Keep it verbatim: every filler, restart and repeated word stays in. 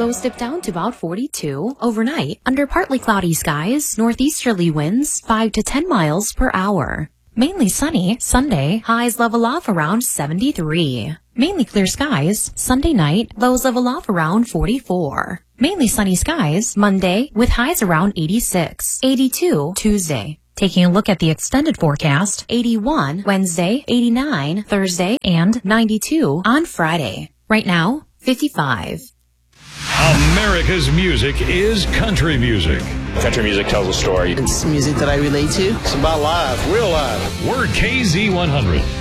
Lows dip down to about forty-two. Overnight, under partly cloudy skies, northeasterly winds five to ten miles per hour. Mainly sunny, Sunday, highs level off around seventy-three. Mainly clear skies, Sunday night, lows level off around forty-four. Mainly sunny skies, Monday, with highs around eighty-six. eighty-two, Tuesday. Taking a look at the extended forecast, eighty-one, Wednesday, eighty-nine, Thursday, and ninety-two on Friday. Right now, fifty-five. America's music is country music. Country music tells a story. It's music that I relate to. It's about life, real life. We're K Z one hundred.